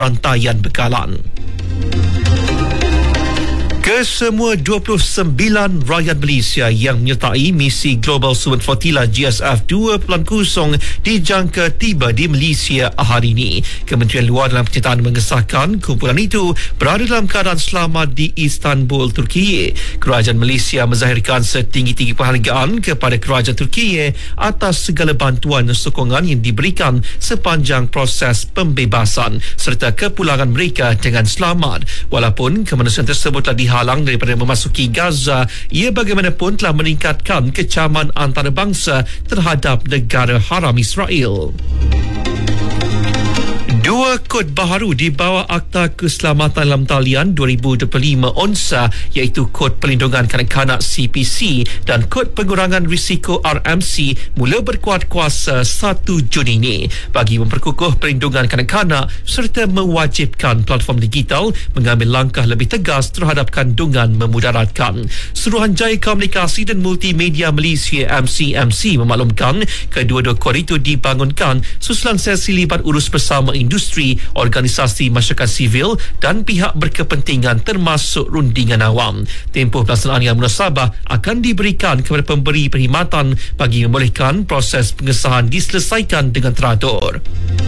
rantaian bekalan. Kesemua 29 rakyat Malaysia yang menyertai misi Global Summit Flotilla GSF 2.0 dijangka tiba di Malaysia hari ini. Kementerian Luar dalam pernyataan mengesahkan kumpulan itu berada dalam keadaan selamat di Istanbul, Turki. Kerajaan Malaysia menzahirkan setinggi-tinggi penghargaan kepada kerajaan Turki atas segala bantuan dan sokongan yang diberikan sepanjang proses pembebasan serta kepulangan mereka dengan selamat. Walaupun kemanusiaan tersebut telah dihalang daripada memasuki Gaza, ia bagaimanapun telah meningkatkan kecaman antarabangsa terhadap negara haram Israel. Dua kod baharu di bawah Akta Keselamatan dalam Talian 2025 ONSA, iaitu Kod Perlindungan Kanak-kanak CPC dan Kod Pengurangan Risiko RMC mula berkuat kuasa 1 Juni ini bagi memperkukuh perlindungan kanak-kanak serta mewajibkan platform digital mengambil langkah lebih tegas terhadap kandungan memudaratkan. Suruhanjaya Komunikasi dan Multimedia Malaysia MCMC memaklumkan kedua-dua kod itu dibangunkan susulan sesi libat urus bersama industri, organisasi masyarakat sivil dan pihak berkepentingan termasuk rundingan awam. Tempoh pelaksanaan yang munasabah akan diberikan kepada pemberi perkhidmatan bagi membolehkan proses pengesahan diselesaikan dengan teratur.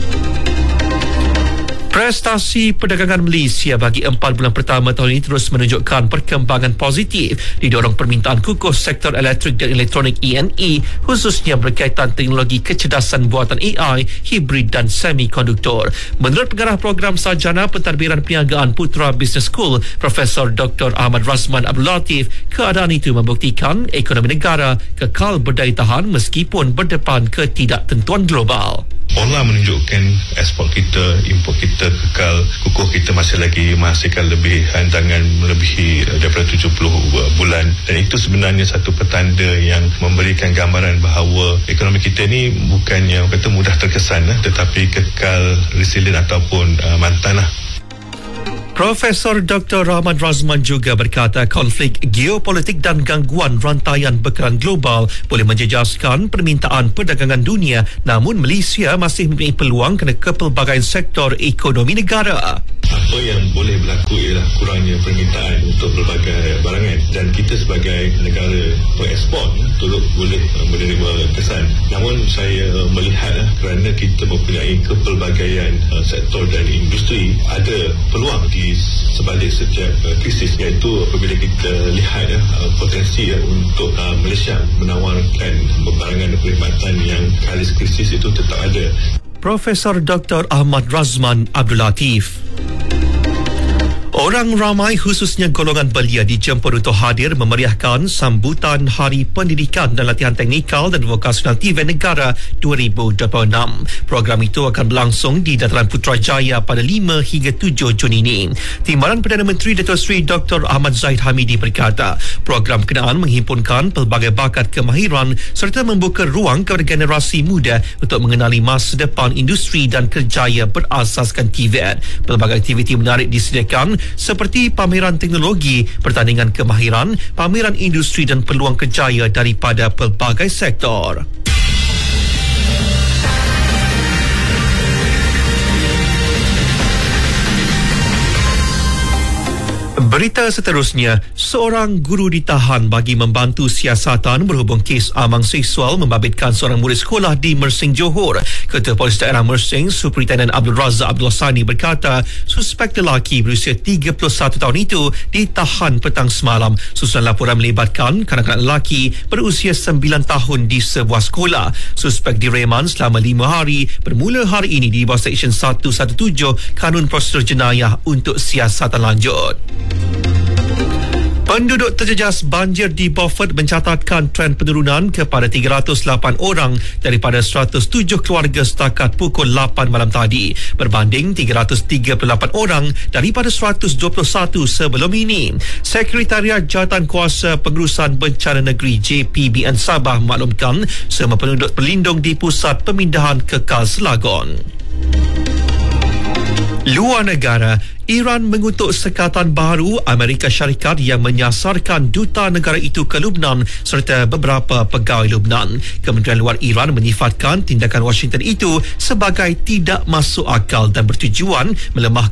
Prestasi perdagangan Malaysia bagi 4 bulan pertama tahun ini terus menunjukkan perkembangan positif didorong permintaan kukuh sektor elektrik dan elektronik E&E, khususnya berkaitan teknologi kecerdasan buatan AI, hibrid dan semikonduktor. Menurut pengarah program sarjana pentadbiran perniagaan Putra Business School, Profesor Dr. Ahmad Razman Abdul Latif, keadaan itu membuktikan ekonomi negara kekal berdaya tahan meskipun berdepan ketidaktentuan global. Olah menunjukkan ekspor kita, import kita kekal, kukuh kita masih lagi menghasilkan lebih hantaran melebihi daripada 70 bulan, dan itu sebenarnya satu petanda yang memberikan gambaran bahawa ekonomi kita ni bukannya kata mudah terkesan, tetapi kekal resilient ataupun mantan. Profesor Dr. Ahmad Razman juga berkata konflik geopolitik dan gangguan rantaian bekalan global boleh menjejaskan permintaan perdagangan dunia, namun Malaysia masih mempunyai peluang kerana kepelbagaian sektor ekonomi negara. Apa yang boleh berlaku ialah kurangnya permintaan untuk pelbagai barangan, dan kita sebagai negara pengeksport turut boleh menerima kesan. Namun saya melihat kerana kita mempunyai kepelbagaian sektor dan industri, ada peluang di sebalik setiap krisis, iaitu apabila kita lihat potensi untuk Malaysia menawarkan barangan dan perkhidmatan yang kali krisis itu tetap ada. Profesor Dr. Ahmad Razman Abdul Latif. Orang ramai khususnya golongan belia dijemput untuk hadir memeriahkan sambutan Hari Pendidikan dan Latihan Teknikal dan Vokasional TVET Negara 2026. Program itu akan berlangsung di Dataran Putrajaya pada 5 hingga 7 Juni ini. Timbalan Perdana Menteri Dato' Seri Dr. Ahmad Zahid Hamidi berkata, program kenaan menghimpunkan pelbagai bakat kemahiran serta membuka ruang kepada generasi muda untuk mengenali masa depan industri dan kerjaya berasaskan TVET. Pelbagai aktiviti menarik disediakan seperti pameran teknologi, pertandingan kemahiran, pameran industri dan peluang kerjaya daripada pelbagai sektor. Berita seterusnya, seorang guru ditahan bagi membantu siasatan berhubung kes amang seksual membabitkan seorang murid sekolah di Mersing, Johor. Ketua Polis Daerah Mersing, Superintendent Abdul Razak Abdul Sani berkata, suspek lelaki berusia 31 tahun itu ditahan petang semalam susulan laporan melibatkan kanak-kanak lelaki berusia 9 tahun di sebuah sekolah. Suspek direman selama 5 hari bermula hari ini di bawah Seksyen 117 Kanun Prosedur Jenayah untuk siasatan lanjut. Penduduk terjejas banjir di Beaufort mencatatkan tren penurunan kepada 308 orang daripada 107 keluarga setakat pukul 8 malam tadi, berbanding 338 orang daripada 121 sebelum ini. Sekretariat Jawatankuasa Pengurusan Bencana Negeri JPBN Sabah memaklumkan semua penduduk berlindung di Pusat Pemindahan Kekal Selangor. Luar negara, Iran mengutuk sekatan baru Amerika Syarikat yang menyasarkan duta negara itu ke Lebanon serta beberapa pegawai Lebanon. Kementerian Luar Iran menyifatkan tindakan Washington itu sebagai tidak masuk akal dan bertujuan melemahkan